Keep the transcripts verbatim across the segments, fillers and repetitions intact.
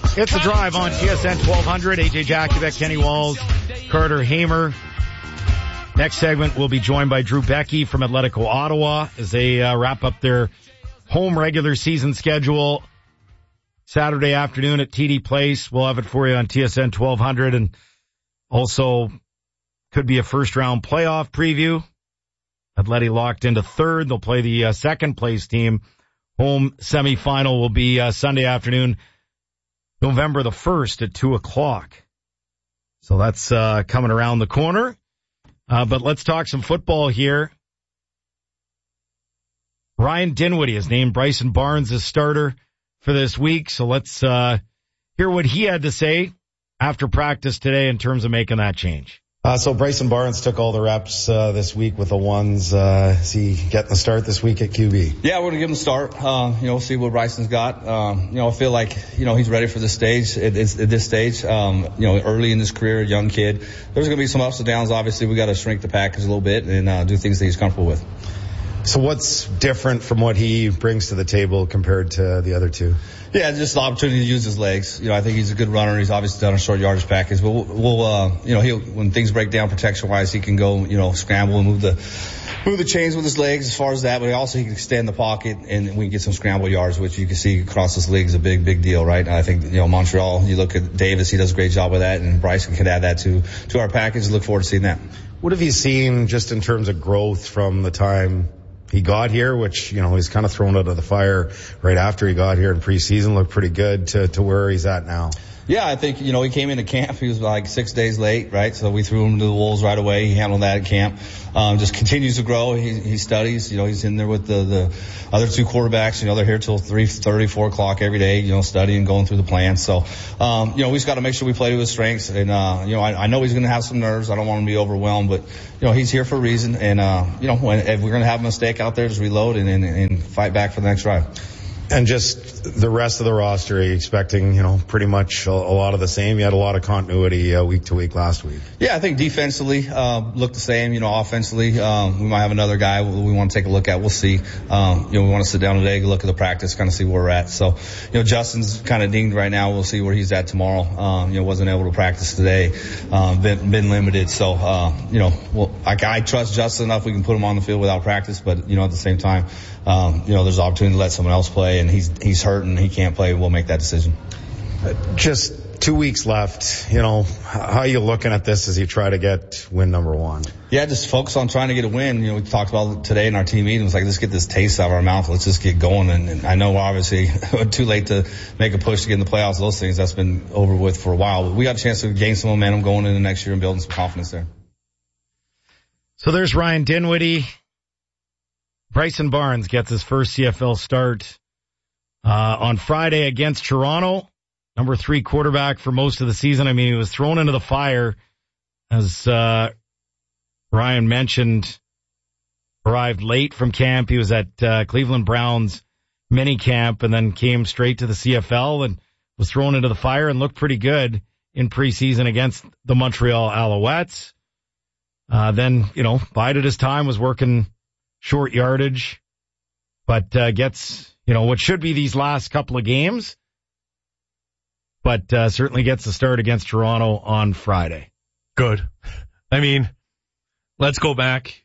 It's The Drive on T S N twelve hundred. A J Jakubek, Kenny Walls, Carter Hamer. Next segment, we'll be joined by Drew Becky from Atletico Ottawa as they uh, wrap up their home regular season schedule. Saturday afternoon at T D Place. We'll have it for you on T S N twelve hundred, and also could be a first-round playoff preview. Atleti locked into third. They'll play the uh, second-place team. Home semifinal will be uh, Sunday afternoon, November the first at two o'clock. So that's uh, coming around the corner. Uh, but let's talk some football here. Ryan Dinwiddie has named Bryson Barnes as starter for this week. So let's uh, hear what he had to say after practice today in terms of making that change. Uh, so Bryson Barnes took all the reps uh, this week with the ones. Uh, is he getting the start this week at Q B? Yeah, we're going to give him a start. Uh, you know, see what Bryson's got. Um, you know, I feel like, you know, he's ready for this stage, at, at this stage. Um, you know, early in his career, young kid. There's going to be some ups and downs. Obviously, we got to shrink the package a little bit and uh, do things that he's comfortable with. So what's different from what he brings to the table compared to the other two? Yeah, just the opportunity to use his legs. You know, I think he's a good runner. He's obviously done a short yardage package, but we'll, we'll uh, you know, he'll, when things break down protection-wise, he can go, you know, scramble and move the, move the chains with his legs as far as that, but also he can extend the pocket and we can get some scramble yards, which you can see across this league is a big, big deal, right? And I think, you know, Montreal, you look at Davis, he does a great job with that, and Bryson can add that to, to our package. Look forward to seeing that. What have you seen just in terms of growth from the time he got here, which, you know, he's kind of thrown out of the fire right after he got here in preseason, looked pretty good, to, to where he's at now? Yeah, I think, you know, he came into camp. He was like six days late, right? So we threw him to the Wolves right away. He handled that at camp. Um, just continues to grow. He, he studies. You know, he's in there with the, the other two quarterbacks. You know, they're here till three thirty, four o'clock every day, you know, studying, going through the plan. So, um, you know, we just got to make sure we play to his strengths. And, uh, you know, I, I know he's going to have some nerves. I don't want him to be overwhelmed, but, you know, he's here for a reason. And, uh, you know, when, if we're going to have a mistake out there, just reload and, and, and fight back for the next drive. And just the rest of the roster, are you expecting, you know, pretty much a, a lot of the same? You had a lot of continuity uh, week to week last week. Yeah, I think defensively uh, look the same. You know, offensively, um, we might have another guy we, we want to take a look at. We'll see. Um, you know, we want to sit down today, look at the practice, kind of see where we're at. So, you know, Justin's kind of dinged right now. We'll see where he's at tomorrow. Um, you know, wasn't able to practice today. Um, been, been limited. So, uh, you know, well, I, I trust Justin enough. We can put him on the field without practice, but, you know, at the same time, um, you know, there's opportunity to let someone else play, and he's he's hurt and he can't play. We'll make that decision. Just two weeks left. You know, how are you looking at this as you try to get win number one? Yeah, just focus on trying to get a win. You know, we talked about it today in our team meeting. It was like, let's get this taste out of our mouth. Let's just get going. And, and I know we're obviously too late to make a push to get in the playoffs. Those things, that's been over with for a while. But we got a chance to gain some momentum going into next year and building some confidence there. So there's Ryan Dinwiddie. Bryson Barnes gets his first C F L start uh on Friday against Toronto. Number three quarterback for most of the season. I mean, he was thrown into the fire, as uh Ryan mentioned, arrived late from camp. He was at uh, Cleveland Browns mini camp and then came straight to the C F L and was thrown into the fire and looked pretty good in preseason against the Montreal Alouettes. Uh then, you know, bided his time, was working short yardage, but uh, gets, you know, what should be these last couple of games, but uh, certainly gets the start against Toronto on Friday. Good. I mean, let's go back.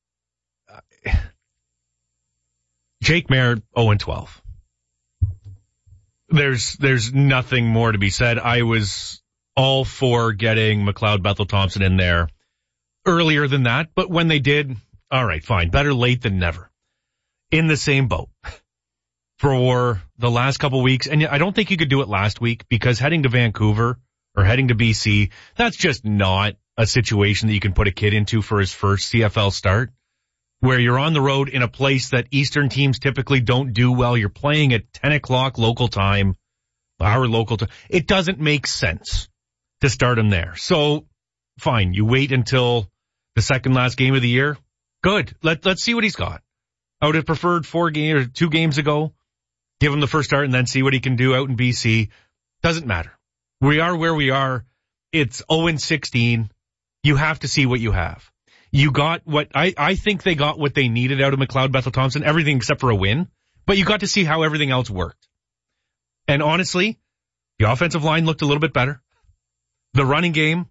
Jake Maier, oh and twelve. There's, there's nothing more to be said. I was all for getting McLeod Bethel Thompson in there earlier than that, but when they did, all right, fine. Better late than never. In the same boat for the last couple weeks. And I don't think you could do it last week because heading to Vancouver or heading to B C, that's just not a situation that you can put a kid into for his first C F L start, where you're on the road in a place that Eastern teams typically don't do well. You're playing at ten o'clock local time, our local time. It doesn't make sense to start him there. So fine, you wait until the second last game of the year. Good. Let, let's see what he's got. I would have preferred four games or two games ago. Give him the first start and then see what he can do out in B C. Doesn't matter. We are where we are. It's oh and sixteen. You have to see what you have. You got what I, I think they got what they needed out of McLeod Bethel Thompson, everything except for a win, but you got to see how everything else worked. And honestly, The offensive line looked a little bit better. The running game,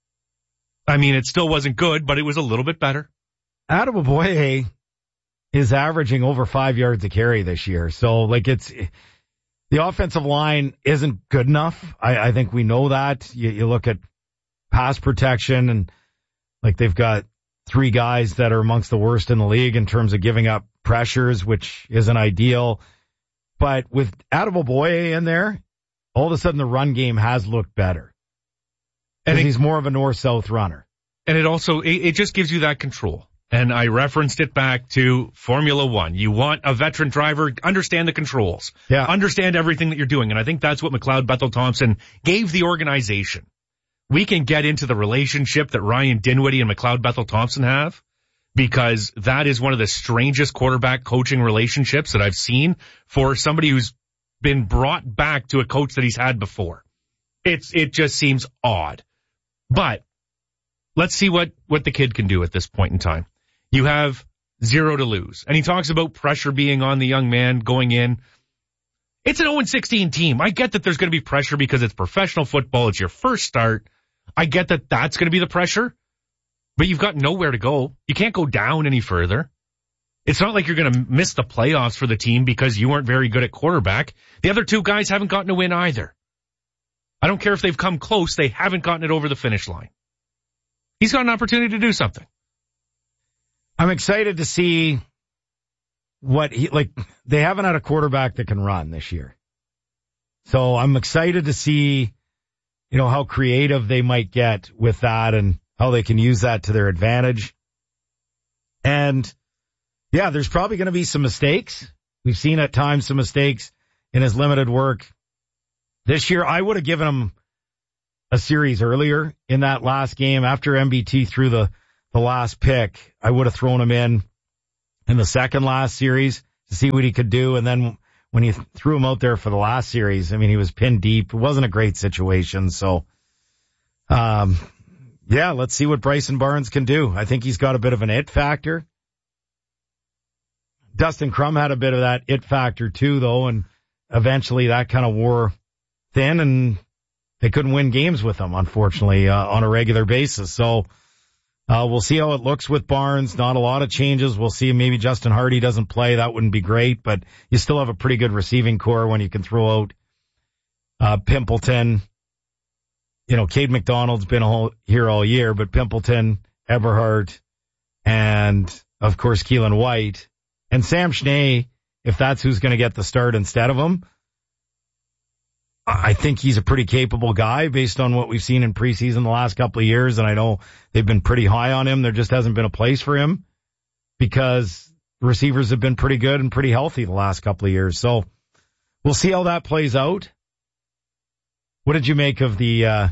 I mean, it still wasn't good, but it was a little bit better. Adeboboye is averaging over five yards a carry this year. So, like, it's, the offensive line isn't good enough. I, I think we know that. You, you look at pass protection and, like, they've got three guys that are amongst the worst in the league in terms of giving up pressures, which isn't ideal. But with Adeboboye in there, all of a sudden the run game has looked better. And he's more of a north-south runner. And it also, it, it just gives you that control. And I referenced it back to Formula One. You want a veteran driver, understand the controls. Yeah. Understand everything that you're doing. And I think that's what McLeod Bethel Thompson gave the organization. We can get into the relationship that Ryan Dinwiddie and McLeod Bethel Thompson have, because that is one of the strangest quarterback coaching relationships that I've seen for somebody who's been brought back to a coach that he's had before. It's, it just seems odd. But let's see what, what the kid can do at this point in time. You have zero to lose. And he talks about pressure being on the young man going in. It's an oh and sixteen team. I get that there's going to be pressure because it's professional football. It's your first start. I get that that's going to be the pressure. But you've got nowhere to go. You can't go down any further. It's not like you're going to miss the playoffs for the team because you weren't very good at quarterback. The other two guys haven't gotten a win either. I don't care if they've come close. They haven't gotten it over the finish line. He's got an opportunity to do something. I'm excited to see what he, like, they haven't had a quarterback that can run this year. So I'm excited to see, you know, how creative they might get with that and how they can use that to their advantage. And yeah, there's probably going to be some mistakes. We've seen at times some mistakes in his limited work. This year, I would have given him a series earlier in that last game after M B T threw the, the last pick. I would have thrown him in in the second last series to see what he could do. And then when he threw him out there for the last series, I mean, he was pinned deep. It wasn't a great situation. So, um, yeah, let's see what Bryson Barnes can do. I think he's got a bit of an it factor. Dustin Crum had a bit of that it factor too, though, and eventually that kind of wore thin, and they couldn't win games with him, unfortunately, uh, on a regular basis. So uh we'll see how it looks with Barnes. Not a lot of changes. We'll see. Maybe Justin Hardy doesn't play. That wouldn't be great, but you still have a pretty good receiving core when you can throw out uh Pimpleton. You know, Cade McDonald's been a whole, here all year, but Pimpleton, Eberhardt, and, of course, Keelan White. And Sam Schnee, if that's who's going to get the start instead of him, I think he's a pretty capable guy based on what we've seen in preseason the last couple of years. And I know they've been pretty high on him. There just hasn't been a place for him because receivers have been pretty good and pretty healthy the last couple of years. So we'll see how that plays out. What did you make of the, uh,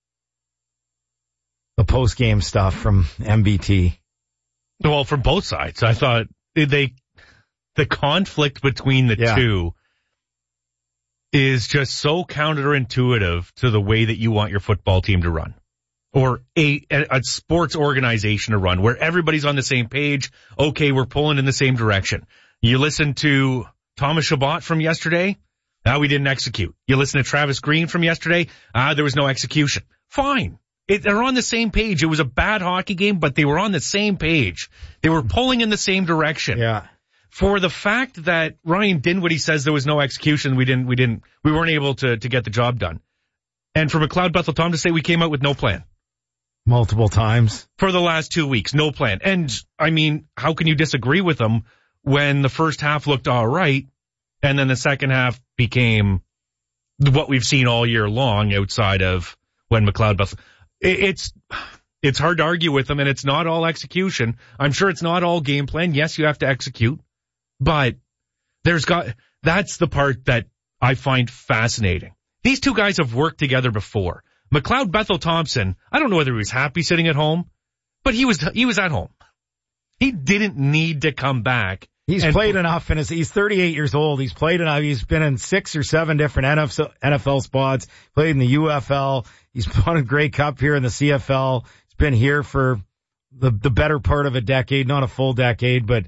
the post-game stuff from M B T? Well, from both sides. I thought they, the conflict between the yeah. two is just so counterintuitive to the way that you want your football team to run, or a, a sports organization to run, where everybody's on the same page. Okay, we're pulling in the same direction. You listen to Thomas Chabot from yesterday. Ah, we didn't execute. You listen to Travis Green from yesterday. Ah, there was no execution. Fine. It, they're on the same page. It was a bad hockey game, but they were on the same page. They were pulling in the same direction. Yeah. For the fact that Ryan Dinwiddie says there was no execution, we didn't, we didn't, we weren't able to, to get the job done. And for McLeod Bethel Tom to say we came out with no plan. Multiple times. For the last two weeks, no plan. And, I mean, how can you disagree with them when the first half looked all right, and then the second half became what we've seen all year long outside of when McLeod Bethel... It's, it's hard to argue with them, and it's not all execution. I'm sure it's not all game plan. Yes, you have to execute. But there's got, that's the part that I find fascinating. These two guys have worked together before. McLeod Bethel Thompson, I don't know whether he was happy sitting at home, but he was, he was at home. He didn't need to come back. He's and, played enough, and he's thirty-eight years old. He's played enough. He's been in six or seven different N F L spots, played in the U F L. He's won a Grey Cup here in the C F L. He's been here for the, the better part of a decade, not a full decade, but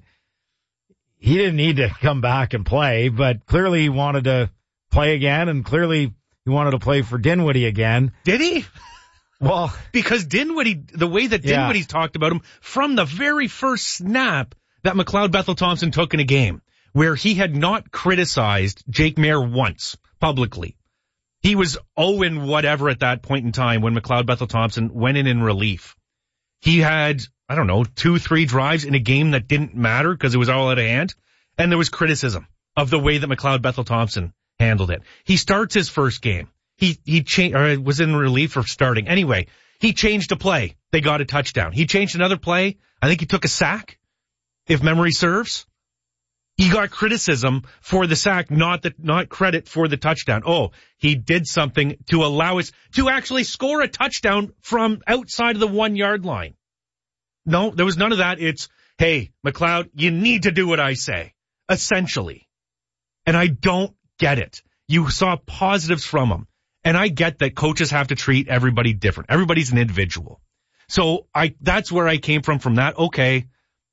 he didn't need to come back and play, but clearly he wanted to play again, and clearly he wanted to play for Dinwiddie again. Did he? Well, because Dinwiddie, the way that Yeah. Dinwiddie's talked about him from the very first snap that McLeod Bethel Thompson took in a game where he had not criticized Jake Mayer once publicly. He was oh and whatever at that point in time when McLeod Bethel Thompson went in in relief. He had, I don't know, two, three drives in a game that didn't matter because it was all out of hand. And there was criticism of the way that McLeod Bethel Thompson handled it. He starts his first game. He, he changed, or was in relief for starting. Anyway, he changed a play. They got a touchdown. He changed another play. I think he took a sack, if memory serves. He got criticism for the sack, not the, not credit for the touchdown. Oh, he did something to allow us to actually score a touchdown from outside of the one yard line. No, there was none of that. It's, hey, McLeod, you need to do what I say, essentially. And I don't get it. You saw positives from him. And I get that coaches have to treat everybody different. Everybody's an individual. So I, that's where I came from, from that. Okay.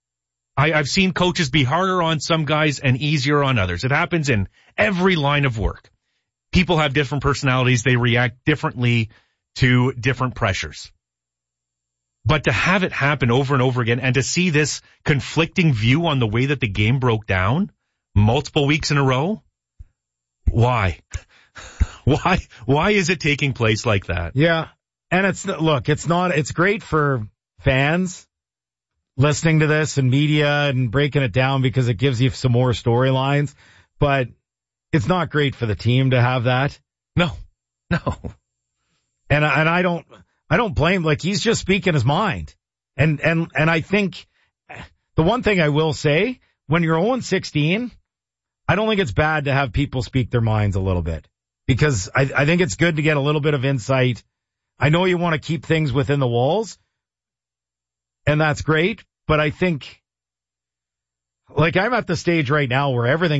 I, I've seen coaches be harder on some guys and easier on others. It happens in every line of work. People have different personalities. They react differently to different pressures. But to have it happen over and over again and to see this conflicting view on the way that the game broke down multiple weeks in a row, why? Why, why is it taking place like that? yeah. And it's, look, it's not, it's great for fans listening to this and media and breaking it down because it gives you some more storylines, but it's not great for the team to have that. No, no. And, and I don't, I don't blame, like, he's just speaking his mind. And, and, and I think the one thing I will say, when you're oh and sixteen, I don't think it's bad to have people speak their minds a little bit because I, I think it's good to get a little bit of insight. I know you want to keep things within the walls and that's great, but I think, like, I'm at the stage right now where everything